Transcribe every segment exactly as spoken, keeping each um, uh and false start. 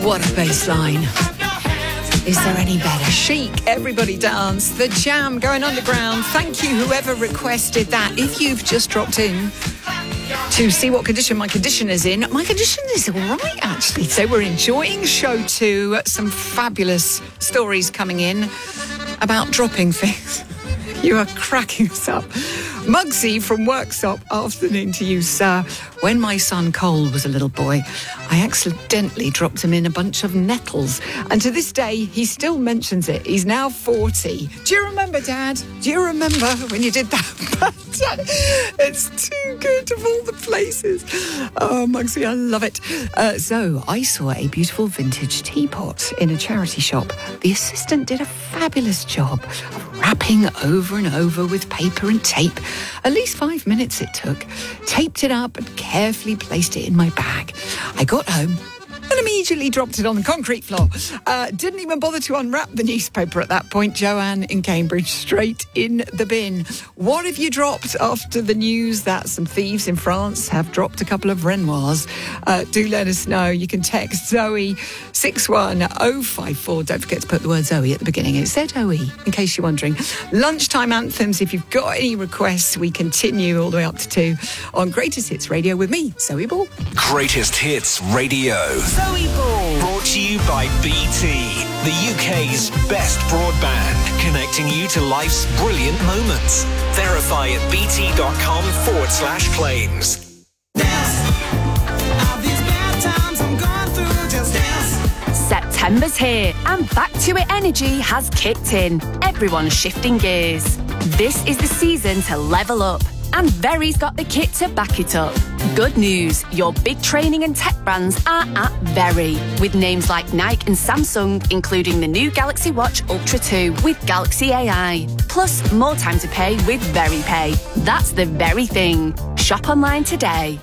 What a bass line. Is there any better? Chic, Everybody Dance, The Jam going underground. Thank you, whoever requested that. If you've just dropped in to see what condition my condition is in, my condition is all right, actually. So we're enjoying show two. Some fabulous stories coming in about dropping things. You are cracking us up. Mugsy from Worksop, afternoon to you, sir. When my son Cole was a little boy, I accidentally dropped him in a bunch of nettles. And to this day, he still mentions it. He's now forty. Do you remember, Dad? Do you remember when you did that? It's too good of all the places. Oh, Mugsy, I love it. Uh, so I saw a beautiful vintage teapot in a charity shop. The assistant did a fabulous job of wrapping over and over with paper and tape. At least five minutes it took. Taped it up and carefully placed it in my bag. I got home and immediately dropped it on the concrete floor. Uh, didn't even bother to unwrap the newspaper at that point. Joanne in Cambridge, straight in the bin. What have you dropped after the news that some thieves in France have dropped a couple of Renoirs? Uh, do let us know. You can text Zoe six one oh five four. Don't forget to put the word Zoe at the beginning. It's Z O E, in case you're wondering. Lunchtime anthems. If you've got any requests, we continue all the way up to two on Greatest Hits Radio with me, Zoe Ball. Greatest Hits Radio. Zoe Ball. Brought to you by B T, the U K's best broadband, connecting you to life's brilliant moments. Verify at bt.com forward slash claims. September's here and Back to It energy has kicked in. Everyone's shifting gears. This is the season to level up, and Very's got the kit to back it up. Good news, your big training and tech brands are at Very, with names like Nike and Samsung, including the new Galaxy Watch Ultra two with Galaxy A I. Plus, more time to pay with Very Pay. That's the very thing. Shop online today.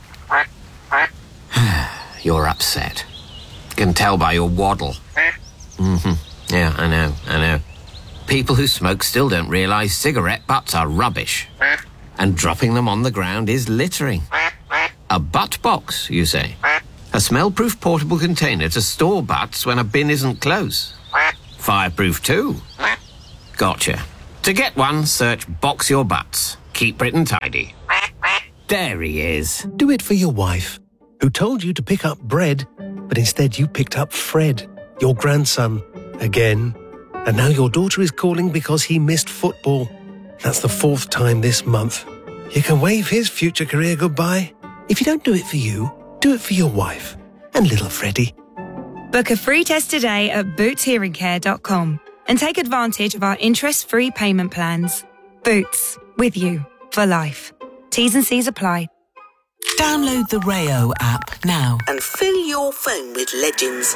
You're upset. Can tell by your waddle. Mm-hmm. Yeah, I know, I know. People who smoke still don't realise cigarette butts are rubbish. And dropping them on the ground is littering. A butt box, you say? A smell-proof portable container to store butts when a bin isn't close. Fireproof too. Gotcha. To get one, search Box Your Butts. Keep Britain tidy. There he is. Do it for your wife, who told you to pick up bread, but instead you picked up Fred, your grandson, again. And now your daughter is calling because he missed football. That's the fourth time this month. You can wave his future career goodbye. If you don't do it for you, do it for your wife and little Freddie. Book a free test today at boots hearing care dot com and take advantage of our interest-free payment plans. Boots, with you for life. T's and C's apply. Download the Rayo app now and fill your phone with legends.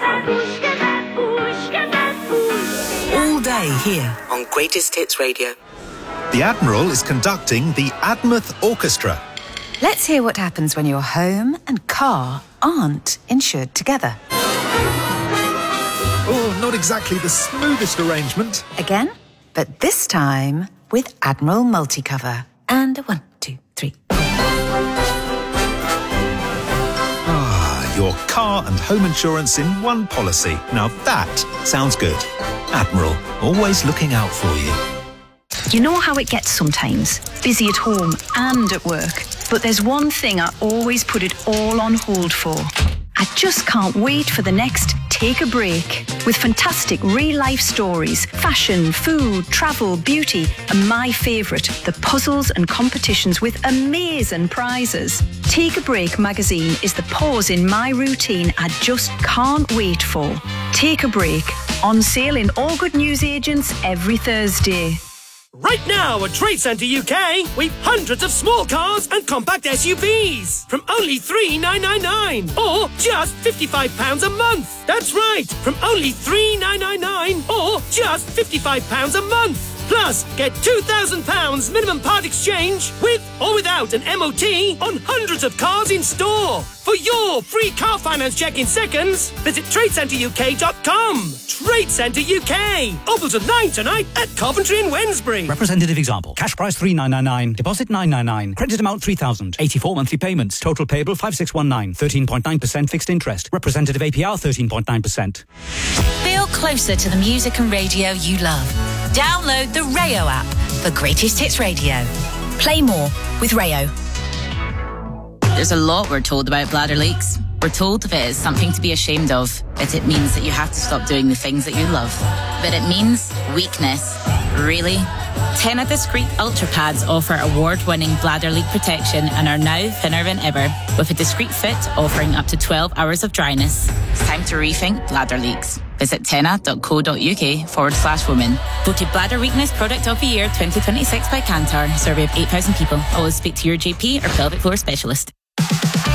All day here on Greatest Hits Radio. The Admiral is conducting the Admouth Orchestra. Let's hear what happens when your home and car aren't insured together. Oh, not exactly the smoothest arrangement. Again, but this time with Admiral Multicover. And a one, two, three. Ah, your car and home insurance in one policy. Now that sounds good. Admiral, always looking out for you. You know how it gets sometimes, busy at home and at work. But there's one thing I always put it all on hold for. I just can't wait for the next Take a Break. With fantastic real-life stories, fashion, food, travel, beauty, and my favourite, the puzzles and competitions with amazing prizes. Take a Break magazine is the pause in my routine I just can't wait for. Take a Break, on sale in all good newsagents every Thursday. Right now at Trade Centre U K, we've hundreds of small cars and compact S U Vs from only three thousand nine hundred ninety-nine pounds or just fifty-five pounds a month. That's right, from only three thousand nine hundred ninety-nine pounds or just fifty-five pounds a month. Plus, get two thousand pounds minimum part exchange with or without an M O T on hundreds of cars in store. For your free car finance check in seconds, visit trade centre U K dot com. Trade Centre U K. Open till nine tonight at Coventry and Wednesbury. Representative example. Cash price three thousand nine hundred ninety-nine. Deposit nine hundred ninety-nine. Credit amount three thousand. eighty-four monthly payments. Total payable five thousand six hundred nineteen. thirteen point nine percent fixed interest. Representative A P R thirteen point nine percent. Feel closer to the music and radio you love. Download the Rayo app for Greatest Hits Radio. Play more with Rayo. There's a lot we're told about bladder leaks. We're told if it is something to be ashamed of, that it means that you have to stop doing the things that you love. But it means weakness. Really? Tena Discreet Ultra Pads offer award-winning bladder leak protection and are now thinner than ever, with a discreet fit offering up to twelve hours of dryness. It's time to rethink bladder leaks. Visit tena.co.uk forward slash women. Voted Bladder Weakness Product of the Year twenty twenty-six by Kantar. Survey of eight thousand people. Always speak to your G P or pelvic floor specialist.